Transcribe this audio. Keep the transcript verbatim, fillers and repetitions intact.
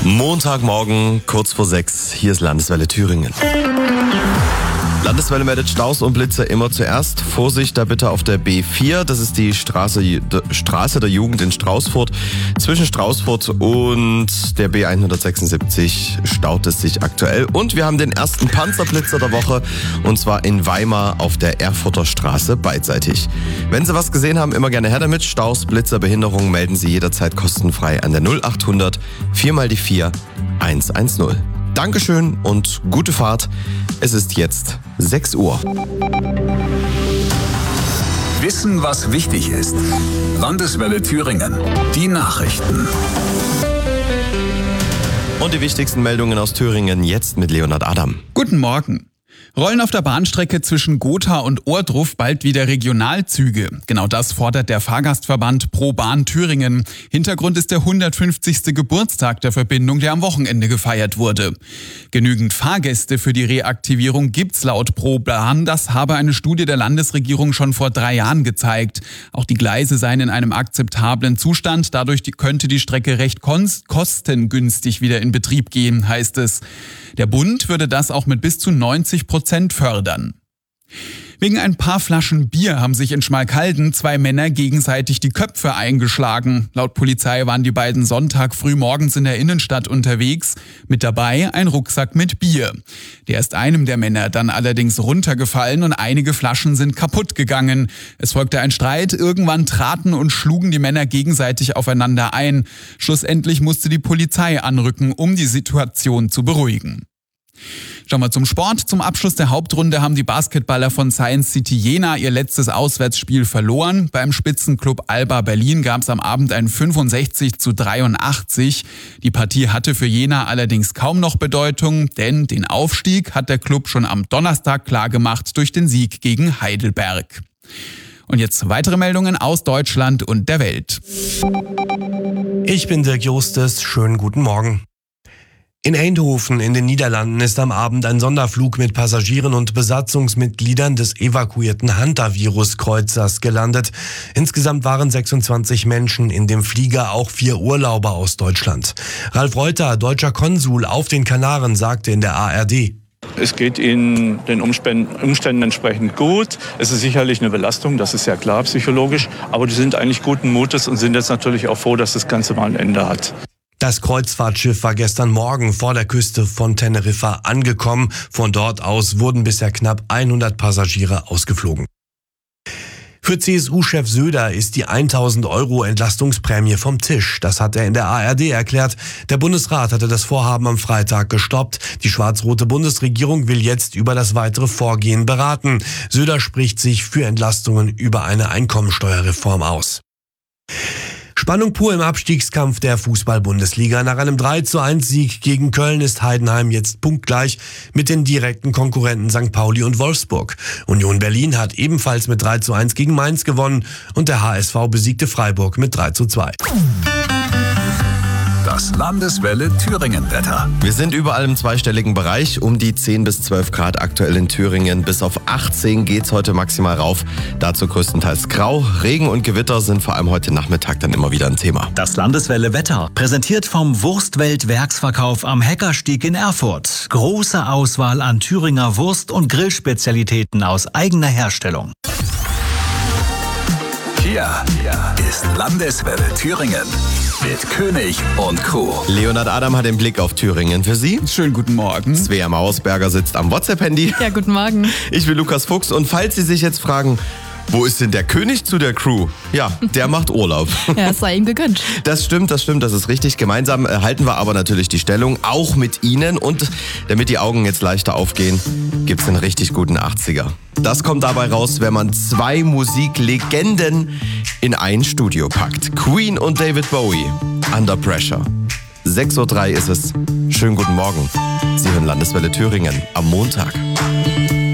Montagmorgen, kurz vor sechs, hier ist Landeswelle Thüringen. Landeswelle meldet Staus und Blitze immer zuerst. Vorsicht da bitte auf der B vier, das ist die Straße, die Straße der Jugend in Straußfurt. Zwischen Straußfurt und der B hundertsechsundsiebzig staut es sich aktuell. Und wir haben den ersten Panzerblitzer der Woche, und zwar in Weimar auf der Erfurter Straße beidseitig. Wenn Sie was gesehen haben, immer gerne her damit. Staus, Blitzer, Behinderungen melden Sie jederzeit kostenfrei an der null achthundert vier mal die vier hundertzehn. Dankeschön und gute Fahrt. Es ist jetzt sechs Uhr. Wissen, was wichtig ist. Landeswelle Thüringen. Die Nachrichten. Und die wichtigsten Meldungen aus Thüringen jetzt mit Leonhard Adam. Guten Morgen. Rollen auf der Bahnstrecke zwischen Gotha und Ohrdruf bald wieder Regionalzüge. Genau das fordert der Fahrgastverband Pro Bahn Thüringen. Hintergrund ist der hundertfünfzigste Geburtstag der Verbindung, der am Wochenende gefeiert wurde. Genügend Fahrgäste für die Reaktivierung gibt's laut Pro Bahn. Das habe eine Studie der Landesregierung schon vor drei Jahren gezeigt. Auch die Gleise seien in einem akzeptablen Zustand. Dadurch könnte die Strecke recht kostengünstig wieder in Betrieb gehen, heißt es. Der Bund würde das auch mit bis zu neunzig Prozent fördern. Wegen ein paar Flaschen Bier haben sich in Schmalkalden zwei Männer gegenseitig die Köpfe eingeschlagen. Laut Polizei waren die beiden Sonntag früh morgens in der Innenstadt unterwegs. Mit dabei ein Rucksack mit Bier. Der ist einem der Männer dann allerdings runtergefallen und einige Flaschen sind kaputt gegangen. Es folgte ein Streit. Irgendwann traten und schlugen die Männer gegenseitig aufeinander ein. Schlussendlich musste die Polizei anrücken, um die Situation zu beruhigen. Schauen wir zum Sport. Zum Abschluss der Hauptrunde haben die Basketballer von Science City Jena ihr letztes Auswärtsspiel verloren. Beim Spitzenclub Alba Berlin gab es am Abend ein fünfundsechzig zu dreiundachtzig. Die Partie hatte für Jena allerdings kaum noch Bedeutung, denn den Aufstieg hat der Club schon am Donnerstag klargemacht durch den Sieg gegen Heidelberg. Und jetzt weitere Meldungen aus Deutschland und der Welt. Ich bin Dirk Justus. Schönen guten Morgen. In Eindhoven in den Niederlanden ist am Abend ein Sonderflug mit Passagieren und Besatzungsmitgliedern des evakuierten Hantavirus-Kreuzers gelandet. Insgesamt waren sechsundzwanzig Menschen in dem Flieger, auch vier Urlauber aus Deutschland. Ralf Reuter, deutscher Konsul auf den Kanaren, sagte in der A R D: Es geht Ihnen den Umständen, Umständen entsprechend gut. Es ist sicherlich eine Belastung, das ist ja klar psychologisch. Aber die sind eigentlich guten Mutes und sind jetzt natürlich auch froh, dass das Ganze mal ein Ende hat. Das Kreuzfahrtschiff war gestern Morgen vor der Küste von Teneriffa angekommen. Von dort aus wurden bisher knapp hundert Passagiere ausgeflogen. Für C S U-Chef Söder ist die tausend Euro Entlastungsprämie vom Tisch. Das hat er in der A R D erklärt. Der Bundesrat hatte das Vorhaben am Freitag gestoppt. Die schwarz-rote Bundesregierung will jetzt über das weitere Vorgehen beraten. Söder spricht sich für Entlastungen über eine Einkommensteuerreform aus. Spannung pur im Abstiegskampf der Fußball-Bundesliga. Nach einem drei zu eins Sieg gegen Köln ist Heidenheim jetzt punktgleich mit den direkten Konkurrenten Sankt Pauli und Wolfsburg. Union Berlin hat ebenfalls mit drei zu eins gegen Mainz gewonnen und der H S V besiegte Freiburg mit drei zu zwei. Das Landeswelle Thüringen-Wetter. Wir sind überall im zweistelligen Bereich, um die zehn bis zwölf Grad aktuell in Thüringen. Bis auf achtzehn geht's heute maximal rauf. Dazu größtenteils grau. Regen und Gewitter sind vor allem heute Nachmittag dann immer wieder ein Thema. Das Landeswelle Wetter, präsentiert vom Wurstwelt-Werksverkauf am Heckerstieg in Erfurt. Große Auswahl an Thüringer Wurst- und Grillspezialitäten aus eigener Herstellung. Hier ist Landeswelle Thüringen mit König und Co. Leonhard Adam hat den Blick auf Thüringen für Sie. Schönen guten Morgen. Svea Mausberger sitzt am WhatsApp-Handy. Ja, guten Morgen. Ich bin Lukas Fuchs und falls Sie sich jetzt fragen, wo ist denn der König zu der Crew? Ja, der macht Urlaub. Ja, es sei ihm gegönnt. Das stimmt, das stimmt, das ist richtig. Gemeinsam halten wir aber natürlich die Stellung, auch mit Ihnen. Und damit die Augen jetzt leichter aufgehen, gibt's einen richtig guten achtziger. Das kommt dabei raus, wenn man zwei Musiklegenden in ein Studio packt. Queen und David Bowie, Under Pressure. sechs Uhr drei ist es. Schönen guten Morgen. Sie hören Landeswelle Thüringen am Montag.